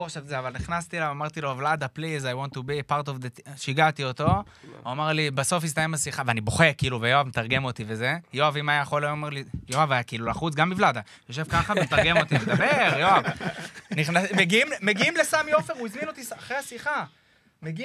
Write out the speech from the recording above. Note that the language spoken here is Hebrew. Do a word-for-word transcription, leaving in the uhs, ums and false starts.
עכשיו זה, אבל נכנסתי אליו, אמרתי לו, ולדה, please, I want to be part of the... שיגעתי אותו, הוא אמר לי, בסוף הסתיים השיחה, ואני בוכה, כאילו, ויואב מתרגם אותי וזה. יואב, אם היה יכול, הוא אומר לי, יואב היה כאילו לחוץ, גם בוולדה. יושב ככה ומתרגם אותי, מדבר, יואב. מגיעים לסמי עופר, הוא הזמין אותי אחרי השיחה.